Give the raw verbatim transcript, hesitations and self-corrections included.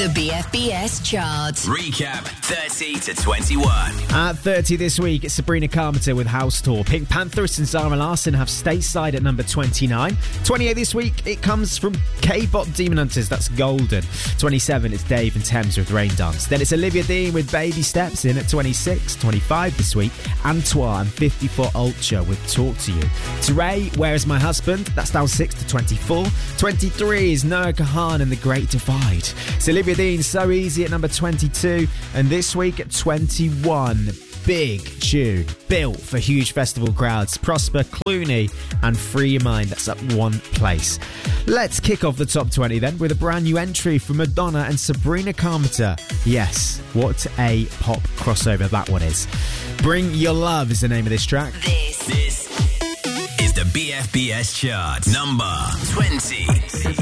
The B F B S chart. Recap thirty to twenty-one. At thirty this week, it's Sabrina Carpenter with House Tour. Pink Panthers and Zara Larsson have Stateside at number twenty-nine. twenty-eight this week, it comes from K-pop Demon Hunters, that's Golden. twenty-seven, it's Dave and Thames with Rain Dance. Then it's Olivia Dean with Baby Steps in at twenty-six. twenty-five this week, Antoine and fifty-four Ultra with Talk to You. Teray, Where Is My Husband? That's down six to twenty-four. twenty-three is Noah Kahan and The Great Divide. It's Olivia Dean, So Easy at number twenty-two. And this week at twenty-one, big tune built for huge festival crowds. Prosper, Clooney and Free Your Mind. That's up one place. Let's kick off the top twenty then with a brand new entry from Madonna and Sabrina Carpenter. Yes, what a pop crossover that one is. Bring Your Love is the name of this track. This, This is the B F B S chart. Number twenty.